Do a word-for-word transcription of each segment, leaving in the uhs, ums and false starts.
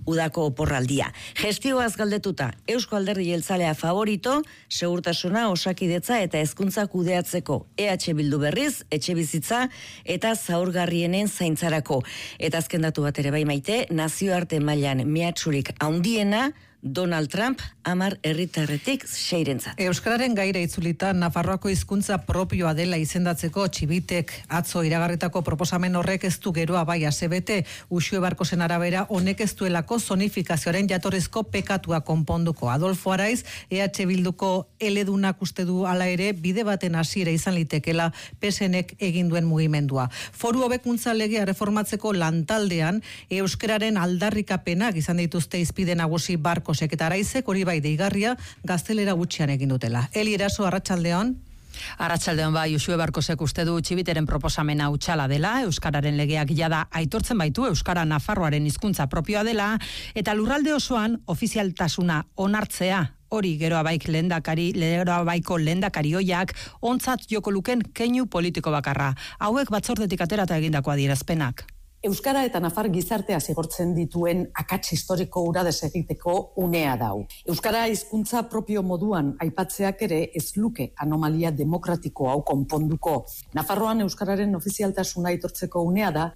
udako oporraldia. Gestioaz galdetuta, Eusko Alderdi Jeltzalea favorito, segurtasuna, osakidetza eta hezkuntza kudeatzeko. E H Bildu berriz, etxe bizitza eta zaurgarrienen zaintzarako. Eta azken datu bat ere bai Maite, nazioarte mailan mehatxurik handiena, Donald Trump hamar herritarretik seirentzat. Euskararen gaira itzulita Nafarroako hizkuntza propioa dela izendatzeko Txibitek atzo iragarritako proposamen horrek ez du geroa bai asebete. Uxue Barkosen arabera honek ez duelako zonifikazioaren jatorrizko pekatua konponduko. Adolfo Araiz, E H Bilduko eledunak uste du hala ere bide baten hasiera izan litekela P S Nek egin duen mugimendua. Foru hobekuntza legea reformatzeko lantaldean euskararen aldarrikapenak izan dituzte hizpide nagusi Barko eta Araizek hori bai deigarria gaztelera gutxian egin dutela. Eli Eraso, arratsaldeon. Arratsaldeon bai, Uxue Barkosek uste du Txibiteren proposamena hutsala dela, euskararen legeak jada aitortzen baitu euskara Nafarroaren hizkuntza propioa dela eta lurralde osoan ofizialtasuna onartzea. Hori geroa baik lehendakari, geroa baiko lehendakari hoiak ontzat joko luken keinu politiko bakarra. Hauek batzordetik aterata egindako adierazpenak. Euskara eta Nafar gizartea zigortzen dituen akats historiko hura desegiteko unea dau. Euskara hizkuntza propio moduan aipatzeak ere ez luke anomalia demokratiko hau konponduko. Nafarroan euskararen ofizialtasuna aitortzeko unea da.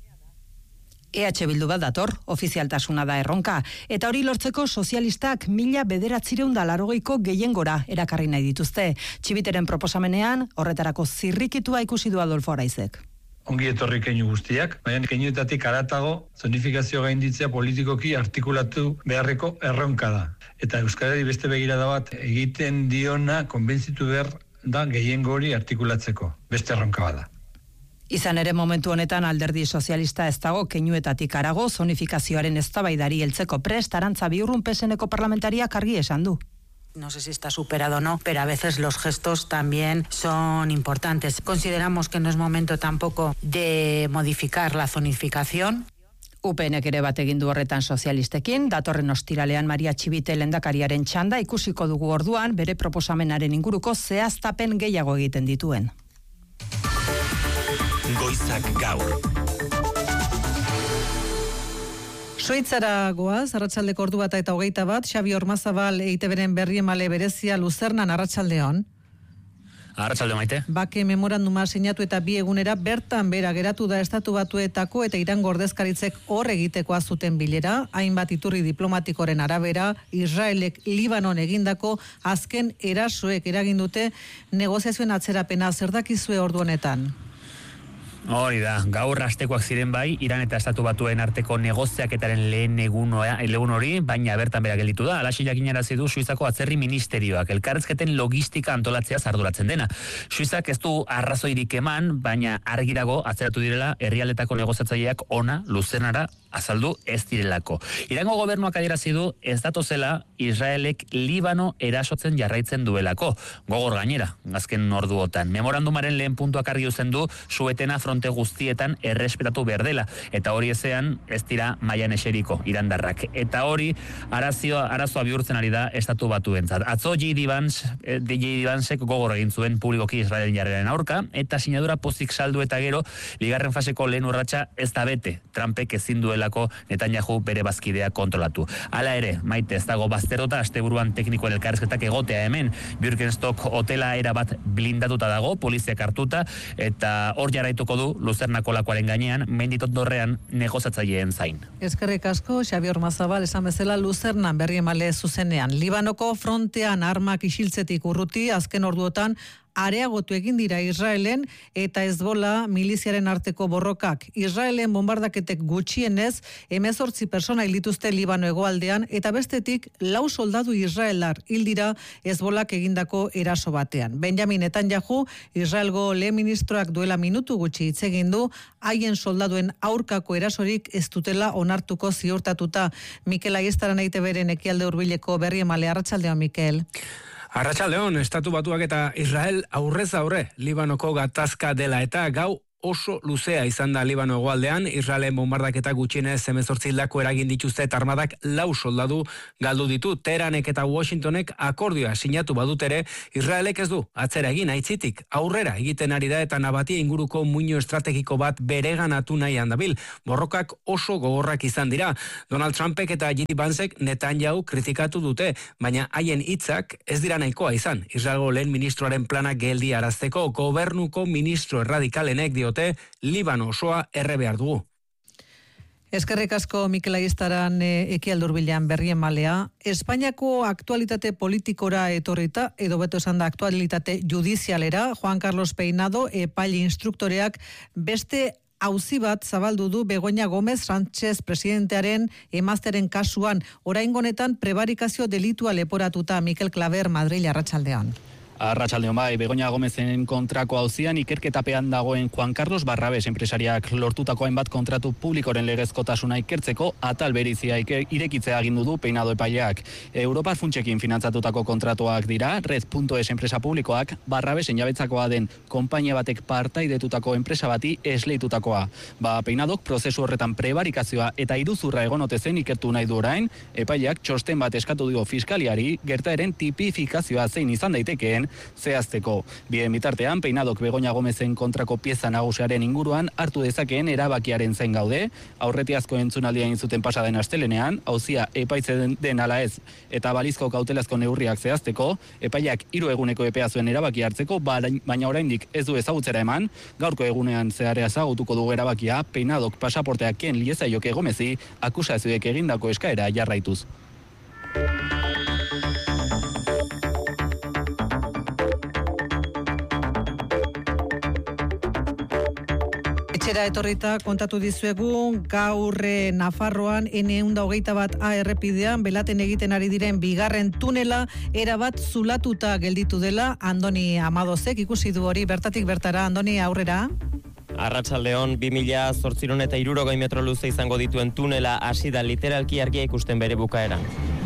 E H Bildu bat dator, ofizialtasuna da erronka, eta hori lortzeko sozialistak mila bederatzireun da larogeiko gehiengora erakarri nahi dituzte. Txibiteren proposamenean, horretarako zirrikitua ikusi du Adolfo Araizek. Ongi etorri keinu guztiak, baina keinuetatik haratago zonifikazio gainditzea politikoki artikulatu beharreko erronka da. Eta euskarari beste begirada bat egiten diona konbentzitu behar da gehiengo hori artikulatzeko. Beste erronka bada. Izan ere momentu honetan Alderdi Sozialista ez dago keinuetatik harago zonifikazioaren eztabaidari heltzeko prest Arantza Biurrun P S Neko parlamentariak argi esan du. No sé si está superado o no, pero a veces los gestos también son importantes. Consideramos que no es momento tampoco de modificar la zonificación. U P Nek ere bat egin du horretan sozialistekin, datorren ostiralean Maria Txibite lehendakariaren txanda ikusiko dugu orduan bere proposamenaren inguruko zehaztapen gehiago egiten dituen. Goizak gaur. Suitzara goaz, arratsaldeko ordu bata eta hogeita bat, Xabi Ormazabal E I T B-ren berri emale berezia Luzernan, arratsaldeon. Arratsalde Maite. Bake memoranduma sinatu eta bi egunera bertan bera geratu da Estatu Batuetako eta Irango ordezkaritzek hor egitekoa zuten bilera, hainbat iturri diplomatikoren arabera, Israelek Libanon egindako azken erasoek eragin dute negoziazioen atzerapena. Zer dakizue ordu honetan? Hori da, gaur astekoak ziren bai, Iran eta Estatu Batuen arteko negoziaketaren lehen egun hori, baina bertan bera gelditu da. Alaxi jakinarazi du Suizako atzerri ministerioak, elkarrezketen logistika antolatzea arduratzen dena. Suizak ez du arrazoirik eman, baina argirago atzeratu direla herrialdetako negoziatzaileak ona Luzernara azaldu ez direlako. Irango gobernuak adierazi du ez datozela Israelek Libano erasotzen jarraitzen duelako. Gogor gainera, azken orduotan. Memorandumaren lehen puntuak argi uzten du suetena fronte guztietan errespetatu behar dela. Eta hori ezean ez dira mailan eseriko irandarrak. Eta hori arazioa, arazoa bihurtzen ari da Estatu Batuentzat. Atzo J D Vancek gogor egin zuen publikoki Israelen jarreraren aurka, eta sinadura pozik saldu eta gero, bigarren faseko lehen urratsa ez da bete. Trumpek ezin duela Netanyahu bere bazkidea kontrolatu. Hala ere, Maite, ez dago bazterota asteburuan teknikoen elkarrezketak egotea hemen. Birkenstock hotela era bat blindatuta dago, poliziak hartuta, eta hor jarraituko du Luzernako lakuaren gainean, menditot dorrean negoziatzaileen zain. Eskerrik asko, Xabi Ormazabal, esan bezala Luzernan berri emale zuzenean. Libanoko frontean armak isiltzetik urruti, azken orduotan areagotu egin dira Israelen eta Hezbollah miliziaren arteko borrokak. Israelen bombardaketek gutxienez hemezortzi pertsona hil dituzte Libano hegoaldean eta bestetik lau soldadu israelar hil dira Hezbollak egindako eraso batean. Benjamin Netanyahu, Israelgo lehen ministroak duela minutu gutxi hitz egin du, haien soldaduen aurkako erasorik ez dutela onartuko ziurtatuta. Mikel Aiestaran E I T B-ren ekialde hurbileko berri emale. Arratsaldeon, Mikel. Arratsaldeon, Estatu Batuak eta Israel aurrez aurre Libanoko gatazka dela eta gau oso luzea izan da Libano hegoaldean. Israelen bombardaketa gutxienez hemezortzi hildako eragin dituzte eta armadak lau soldadu galdu ditu. Teheranek eta Washingtonek akordioa sinatu badut ere, Israelek ez du atzera egin aitzitik aurrera egiten ari da eta Nabatia inguruko muino estrategiko bat bereganatu nahian dabil. Borrokak oso gogorrak izan dira. Donald Trumpek eta J D Vancek Netanyahu kritikatu dute, baina haien hitzak ez dira nahikoa izan. Israelgo lehen ministroaren planak geldi arazteko, gobernuko ministro erradikalenek diote Libano osoa erre behar dugu. Eskerrik asko Mikel Aistaran Ekialdur Bilan berrien malea. Espainiako aktualitate politikora etorrita, edo beto esan da aktualitate judizialera, Juan Carlos Peinado epaile instruktoreak beste auzi bat zabaldu du Begoña Gómez Sánchez presidentearen emazteren kasuan, oraingo honetan prebarikazio delitua leporatuta. Mikel Claver, Madrid, Arratsaldean. Arratsaldeon bai, Begoña Gómezen kontrako auzian ikerketapean dagoen Juan Carlos Barrabes enpresariak lortutako hainbat kontratu publikoren legezkotasuna ikertzeko atal berizia irekitzea agindu du Peinado epaileak. Europar funtsekin finantzatutako kontratuak dira, Red punto es enpresa publikoak Barrabesen jabetzakoa den konpainia batek partaidetutako enpresa bati esleitutakoa. Ba, Peinadok prozesu horretan prebarikazioa eta iruzurra egon ote zen ikertu nahi du orain, epaileak txosten bat eskatu dio fiskaliari gertaeren tipifikazioa zein izan daitekeen zehazteko. Bien bitartean, Peinadok Begoña Gómezen kontrako pieza nagusiaren inguruan hartu dezakeen erabakiaren zain gaude. Aurretiazko entzunaldia egin zuten pasaden astelenean, auzia epaitze den, den ala ez eta balizko kautelazko neurriak zehazteko, epaileak hiru eguneko epea zuen erabaki hartzeko, baina oraindik ez du ezagutzera eman. Gaurko egunean zehar ezagutuko dugu erabakia, Peinadok pasaportea ken liezaioke Gómezi akusazioek egindako eskaera jarraituz. Etxera etorrita kontatu dizuegu gaur Nafarroan ene ehun eta hogeita bat A errepidean belaten egiten ari diren bigarren tunela erabat zulatuta gelditu dela. Andoni Amadozek ikusi du hori bertatik bertara. Andoni, aurrera. Arratsaldeon, bi mila zortziehun eta hirurogei metro luze izango dituen tunela hasi da literalki argia ikusten bere bukaeran.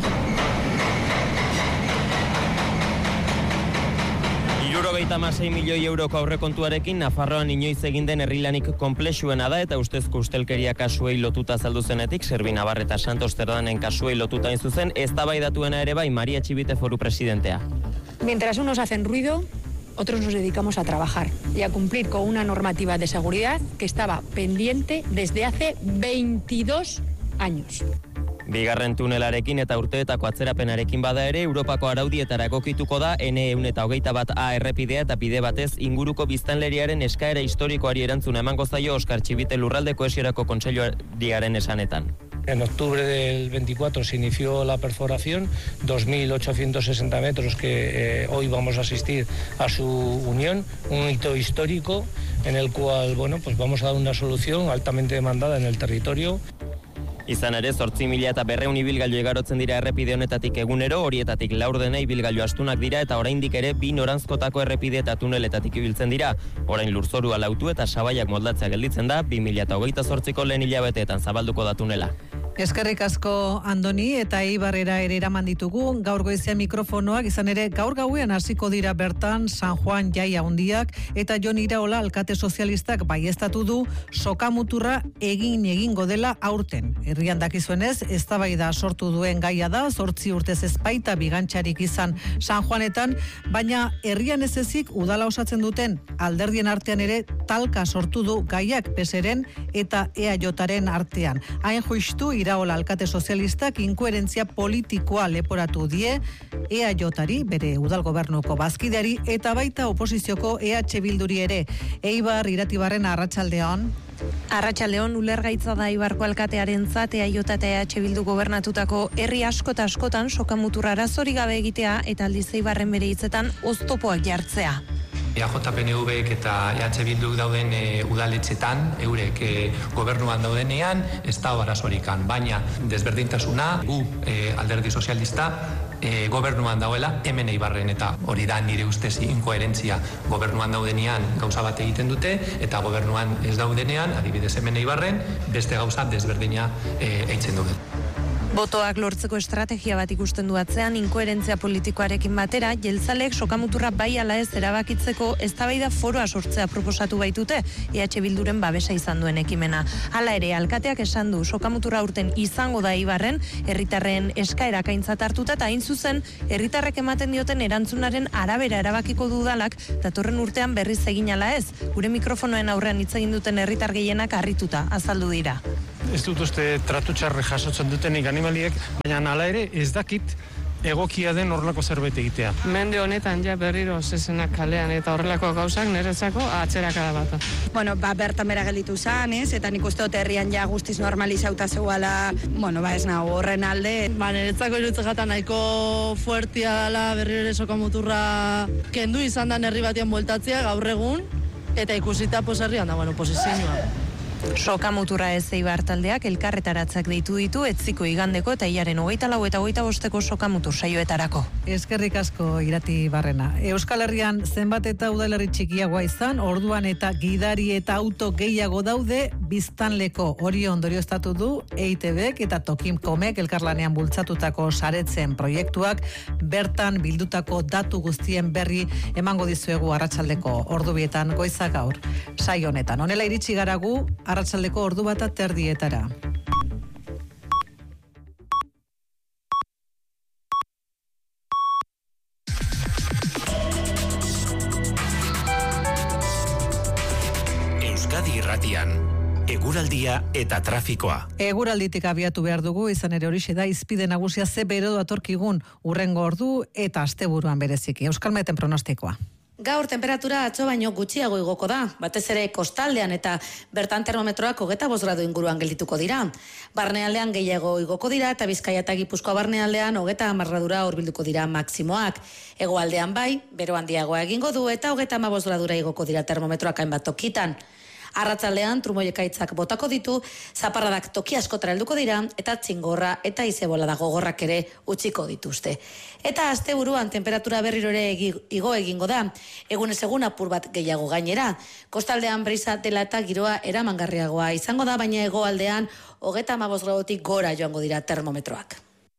hirurogeita hamasei milioi euroko aurrekontuarekin Nafarroan inoiz egin den herrilanik konplexuena da eta ustezko ustelkeria kasuei lotuta azaldu zenetik, Serbi Navar eta Santos Terdanen kasuei lotuta hain zuzen, eztabaidatuena ere bai Maria Txibite foru presidentea. Mientras unos hacen ruido, otros nos dedicamos a trabajar y a cumplir con una normativa de seguridad que estaba pendiente desde hace veintidós años. Bigarren tunelarekin eta urteetako atzerapenarekin bada ere, Europako araudietara egokituko da ene ehun eta hogeita bat A errepidea eta bide batez inguruko biztanleriaren eskaera historikoari erantzuna emango zaio Oskar Txibite Lurralde Kohesiorako Kontseiluaren esanetan. En octubre del veinticuatro se inició la perforación, dos mil ochocientos sesenta metros que eh, hoy vamos a asistir a su unión, un hito histórico en el cual, bueno, pues vamos a dar una solución altamente demandada en el territorio. Izan ere, zortzi mila eta berreun ibilgailu igarotzen dira errepide honetatik egunero, horietatik laurdena ibilgailu astunak dira eta oraindik ere bi noranzkotako errepide eta tuneletatik ibiltzen dira. Orain lurzorua lautu eta sabaiak moldatzea gelditzen da, bi mila eta hogeita zortziko lehen hilabeteetan zabalduko da tunela. Eskerrik asko Andoni eta Eibarrera ere eraman ditugu. Gaur goizean mikrofonoak izan ere gaur gauean hasiko dira bertan San Juan jaia handiak eta Jon Iraola alkate sozialistak baieztatu du sokamuturra egin egingo dela aurten. Herrian dakizuenez, eztabaida sortu duen gaia da, zortzi urtez ezpaita bigantxarik izan San Juanetan, baina herrian ez ezik udala osatzen duten alderdien artean ere talka sortu du gaiak peseren eta E A Jaren artean. Hain justu Iraola alkate sozialistak inkoherentzia politikoa leporatu die E A Jari, bere udal gobernuko bazkideari eta baita oposizioko E H Bilduri ere. Eibar Iratibarren arratsaldean. Arratsaldeon, ulergaitza da Eibarko alkatearentzat E A J eta E H Bildu gobernatutako herri asko eta askotan sokamuturra arazorik gabe egitea eta aldiz Eibarren bere hitzetan oztopoak jartzea. E A J P N V eta E H Bilduk dauden e, udaletxetan, eurek e, gobernuan daudenean, ez da barazorikan, baina desberdintasuna, gu e, alderdi sozialista, e, gobernuan dauela, hemen Eibarren, eta hori da nire ustez inkoherentzia, gobernuan daudenean gauza bat egiten dute, eta gobernuan ez daudenean, adibidez hemen Eibarren, beste gauza desberdina e, eitzen dute. Botoak lortzeko estrategia bat ikusten du atzean, inkoherentzia politikoarekin batera, jeltzalek sokamuturra bai ala ez erabakitzeko eztabaida foroa sortzea proposatu baitute, E H Bilduren babesa izan duen ekimena. Hala ere, alkateak esan du, sokamuturra urten izango da Eibarren, herritarren eskaerak aintzat hartuta, eta hain zuzen, herritarrek ematen dioten erantzunaren arabera erabakiko du udalak, datorren urtean berriz egin ala ez. Gure mikrofonoen aurrean hitz egin duten herritar gehienak harrituta azaldu dira. Ez dut uste tratu txarre jasotzen dutenik animaliek, baina hala ere ez dakit egokia den horrelako zerbait egitea. Mende honetan ja berriro zezenak kalean eta horrelako gauzak niretzako atzerakada bat. Bueno, ba, bertan bera gelditu zan, ez? Eta nik uste dut herrian ja guztiz normalizauta zeuala, bueno, ba ez nago horren alde. Ba, niretzako irutze jatan nahiko fuertia dela berriro ere sokamuturra kendu izan da herri batean bueltatzea gaur egun, eta ikusita posherrian da, bueno, posizioa. Sokamuturra ez Eibar taldeak elkarretaratzak deitu ditu etziko igandeko eta hilaren hogeita lau eta hogeita bosteko sokamutur saioetarako. Eskerrik asko Irati Barrena. Euskal Herrian zenbat eta udalerri txikiagoa izan, orduan eta gidari eta auto gehiago daude biztanleko. Hori ondorioztatu du E I T Bek eta Tokimkomek elkarlanean bultzatutako saretzen proiektuak, bertan bildutako datu guztien berri emango dizuegu arratsaldeko ordubietan goizak gaur. Saio honetan, honela iritsi gara gu arratsaldeko ordu bata terdietara. Euskadi Irratian, eguraldia eta trafikoa. Eguralditik abiatu behar dugu, izan ere horixe da izpide nagusia ze bero datorkigun urrengo ordu eta asteburuan bereziki. Euskalmeten pronostikoa. Gaur temperatura atzo baino gutxiago igoko da, batez ere kostaldean eta bertan termometroak hogeita bost gradu inguruan geldituko dira. Barnealdean gehiago igoko dira eta Bizkaia eta Gipuzkoa barnealdean hogeita hamar gradura hurbilduko dira maksimoak. Hegoaldean bai, bero handiagoa egingo du eta hogeita hamabost gradura igoko dira termometroak hainbat tokitan. Arratzaldean trumoiekaitzak botako ditu, zaparradak toki askotara helduko dira eta txingorra eta izebola gogorrak ere utziko dituzte. Eta asteburuan temperatura berriro ere igo egingo da, egunez egun apur bat gehiago gainera. Kostaldean brisa dela eta giroa eramangarriagoa izango da, baina hegoaldean hogeita hamabost gradutik gora joango dira termometroak.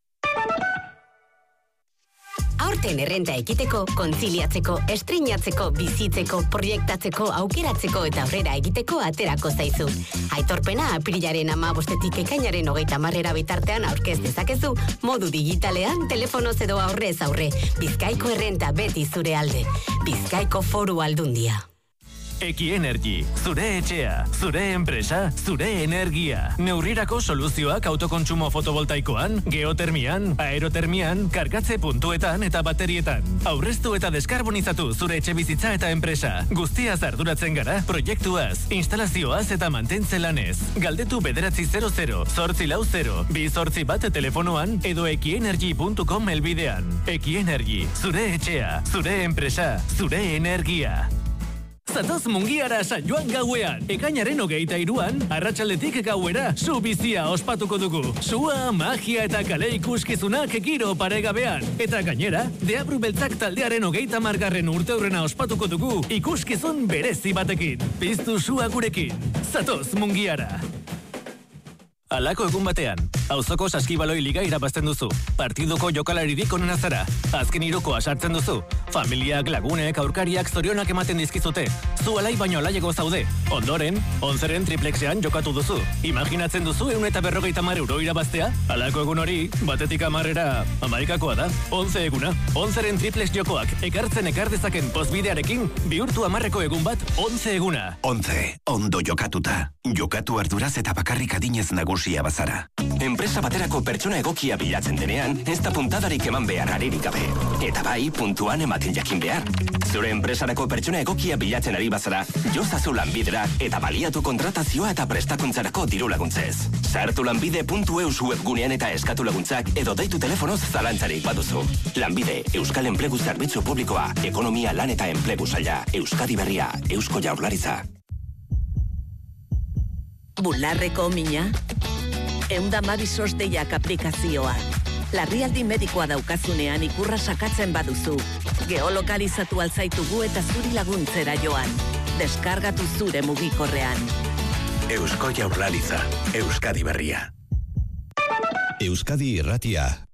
Aurten errenta ekiteko, kontziliatzeko, estreinatzeko, bizitzeko, proiektatzeko, aukeratzeko eta aurrera egiteko aterako zaizu. Aitorpena apirilaren hamabostetik ekainaren hogeita hamarrera bitartean aurkez dezakezu, modu digitalean, telefonoz edo aurrez aurre. Bizkaiko errenta beti zure alde. Bizkaiko Foru Aldundia. Eki Energy, zure etxea, zure enpresa, zure energia. Neurrirako soluzioak autokontsumo fotovoltaikoan, geotermian, aerotermian, kargatze puntuetan eta baterietan. Aurreztu eta deskarbonizatu zure etxe bizitza eta enpresa. Guztiaz arduratzen gara, proiektuaz, instalazioaz eta mantentze lanez. Galdetu bederatzi zero zero, zortzi lau zero, bi zortzi bat telefonoan edo ekienergy puntu com elbidean. Eki Energy, zure etxea, zure enpresa, zure energia. Zatoz Mungiara San Joan gauean, ekainaren hogeita hiruan, arratsaldetik gauera, su bizia ospatuko dugu. Sua, magia eta kale ikuskizunak giro paregabean. Eta gainera, Deabru Beltzak taldearen hogeita margarren urteurrena ospatuko dugu, ikuskizun berezi batekin. Piztu sua gurekin. Zatoz Mungiara. Alako egun batean, auzoko saskibaloi liga irabazten duzu. Partiduko jokalaririk onena zara. Azken hirukoa sartzen duzu. Familiak, lagunek, aurkariak zorionak ematen dizkizute. Zu alai baino alaiego zaude. Ondoren, onzeren triplexean jokatu duzu. Imaginatzen duzu eun eta berrogeita hamar euro irabaztea? Alako egun hori, batetik hamarrera amaikakoa da. Onze eguna, onzeren triplex jokoak ekartzen ekar dezaken postbidearekin, bihurtu hamarreko egun bat, onze eguna. Onze, ondo jokatuta. Jokatu arduraz eta bakarrik adinez nagusia bazara. Enpresa baterako pertsona egokia bilatzen denean, ez da puntadarik eman behar aririk gabe. Eta bai, puntuan ematen jakin behar. Zure enpresarako pertsona egokia bilatzen ari bazara, jozazu lanbidera eta baliatu kontratazioa eta prestakuntzarako diru laguntzez. Sartu lanbide puntu eus webgunean eta eskatu laguntzak edo deitu telefonoz zalantzarik baduzu. Lanbide, Euskal Enplegu Zerbitzu Publikoa, Ekonomia Lan eta Enplegu Saila, Euskadi Berria, Eusko Jaurlaritza. Bularreko mina, eunda mabisos deiak aplikazioa. Larrialdi medikoa daukazunean ikurra sakatzen baduzu. Geolokalizatu alzaitugu eta zuri laguntzera joan. Deskargatu zure mugikorrean. Eusko Jaurlaritza, Euskadi Berria. Euskadi Irratia.